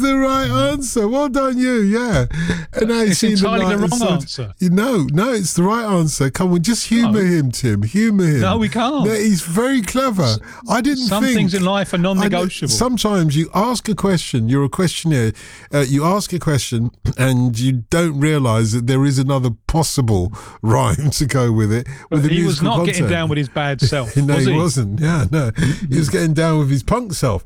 the right answer. Well done, you. Yeah. And now It's entirely the wrong answer. No, it's the right answer. Come on, just humour him, Tim. Humour him. No, we can't. No, he's very clever. I didn't Some think... things in life are non-negotiable. Sometimes you ask a question, you're a questionnaire, you ask a question and you don't realise that there is another possible rhyme to go with it. But he was not getting down with his bad self, no, was he? Wasn't. Yeah, no. He was getting down with his punk self.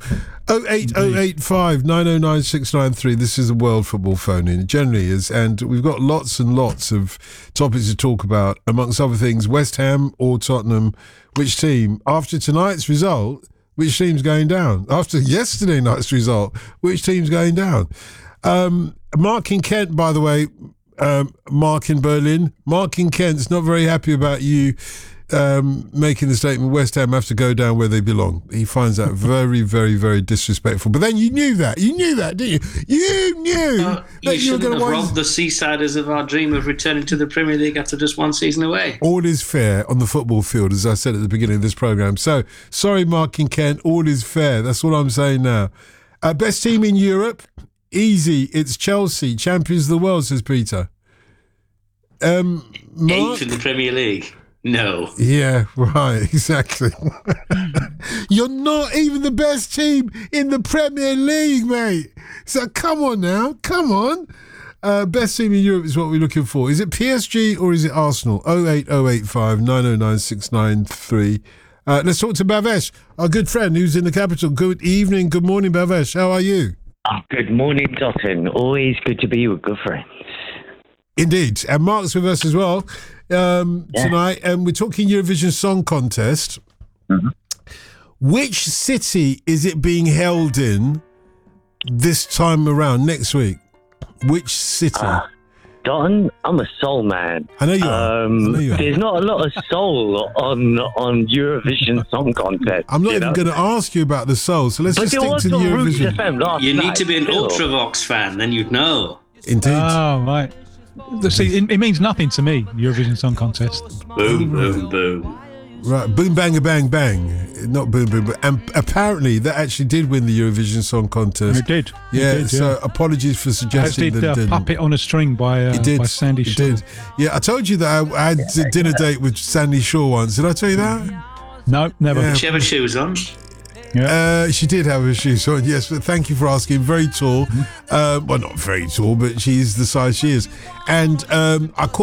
08085 909 693. This is a World Football phone-in. It generally is. And we've got lots and lots of topics to talk about. Amongst other things, West Ham or Tottenham. Which team? After tonight's result, which team's going down? After yesterday night's result, which team's going down? Mark in Kent, by the way, Mark in Berlin. Mark in Kent's not very happy about you making the statement West Ham have to go down where they belong. He finds that very, very, very disrespectful. But then you knew that, didn't you? You knew that you shouldn't have robbed the Seasiders of our dream of returning to the Premier League after just one season away. All is fair on the football field, as I said at the beginning of this programme. So, sorry, Mark in Kent, all is fair. That's what I'm saying now. Best team in Europe? Easy. It's Chelsea, champions of the world, says Peter. Mark? 8th in the Premier League. No. Yeah, right, exactly. You're not even the best team in the Premier League, mate. So come on now, come on. Best team in Europe is what we're looking for. Is it PSG or is it Arsenal? 08085 909 693. Let's talk to Bhavesh, our good friend who's in the capital. Good evening, good morning, Bhavesh. How are you? Good morning, Dotton. Always good to be with good friends. Indeed. And Mark's with us as well tonight. And we're talking Eurovision Song Contest. Mm-hmm. Which city is it being held in this time around, next week? Which city? Don, I'm a soul man. I know you are. There's not a lot of soul on Eurovision Song Contest. I'm not even going to ask you about the soul, so let's just stick to the Eurovision. You need to be an Ultravox fan, then you'd know. Indeed. Oh, right. See, it means nothing to me, Eurovision Song Contest. Boom, boom, boom. Right, boom, bang, bang, bang. Not boom, boom, boom. And apparently that actually did win the Eurovision Song Contest. It did. Yeah, so apologies for suggesting that it didn't. Puppet on a String by Sandy Shaw. It did. Yeah, I told you that I had a dinner date with Sandy Shaw once. Did I tell you that? No, never. Did she have her shoes on? Yeah. She did have her shoes on, yes, but thank you for asking. Very tall. Well, not very tall, but she's the size she is. And I called